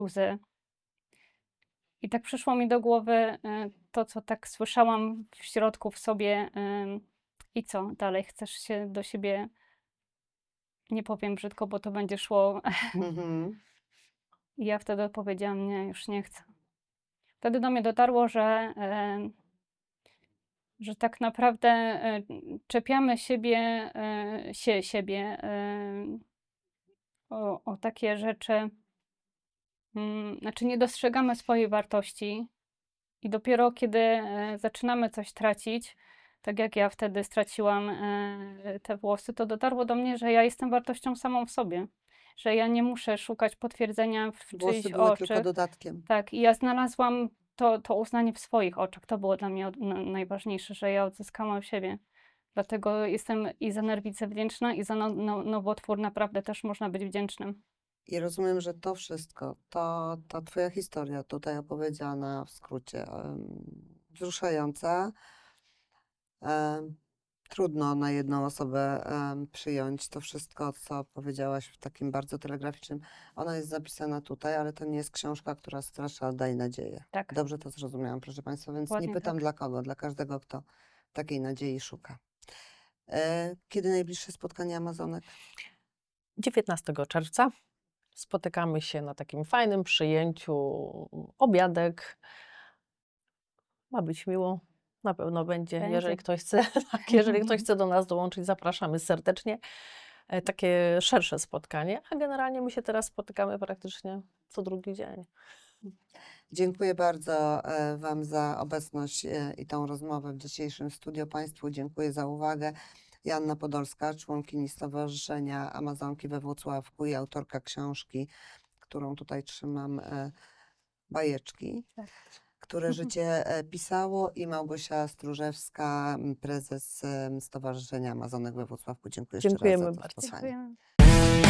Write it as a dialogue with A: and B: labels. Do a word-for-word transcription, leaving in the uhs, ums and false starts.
A: łzy. I tak przyszło mi do głowy e, to, co tak słyszałam w środku w sobie. em, I co dalej? Chcesz się do siebie, nie powiem brzydko, bo to będzie szło.
B: Mhm.
A: I ja wtedy odpowiedziałam: nie, już nie chcę. Wtedy do mnie dotarło, że, e, że tak naprawdę e, czepiamy siebie, e, się, siebie e, o, o takie rzeczy. Mm, znaczy, nie dostrzegamy swojej wartości i dopiero kiedy e, zaczynamy coś tracić, tak jak ja wtedy straciłam e, te włosy, to dotarło do mnie, że ja jestem wartością samą w sobie, że ja nie muszę szukać potwierdzenia w
B: Włosy
A: czyichś
B: były tylko
A: oczach.
B: dodatkiem.
A: Tak, i ja znalazłam to, to uznanie w swoich oczach. To było dla mnie od, na, najważniejsze, że ja odzyskałam siebie. Dlatego jestem i za nerwicę wdzięczna, i za no, no, nowotwór naprawdę też można być wdzięcznym.
B: I rozumiem, że to wszystko, to, ta twoja historia tutaj opowiedziana w skrócie, em, wzruszająca. em, Trudno na jedną osobę em, przyjąć to wszystko, co powiedziałaś w takim bardzo telegraficznym. Ona jest zapisana tutaj, ale to nie jest książka, która straszy, ale daje nadzieję.
A: Tak,
B: Dobrze to zrozumiałam, proszę Państwa, więc nie
A: dokładnie
B: pytam
A: tak.
B: dla kogo, dla każdego, kto takiej nadziei szuka. E, Kiedy najbliższe spotkanie Amazonek?
C: dziewiętnastego czerwca spotykamy się na takim fajnym przyjęciu, obiadek. Ma być miło, na pewno będzie.
A: Będzie.
C: Jeżeli ktoś chce, tak, jeżeli ktoś chce do nas dołączyć, zapraszamy serdecznie. E, Takie szersze spotkanie, a generalnie my się teraz spotykamy praktycznie co drugi dzień.
B: Dziękuję bardzo e, Wam za obecność e, i tą rozmowę w dzisiejszym studiu. Państwu dziękuję za uwagę. Joanna Podolska, członkini Stowarzyszenia Amazonki we Włocławku i autorka książki, którą tutaj trzymam, e, Bajeczki,
A: Tak.
B: które życie e, pisało, i Małgosia Stróżewska, m, prezes e, Stowarzyszenia Amazonek we Włocławku. Dziękuję jeszcze raz
C: Dziękujemy
B: za to
C: bardzo.
B: spotkanie.
A: Dziękujemy.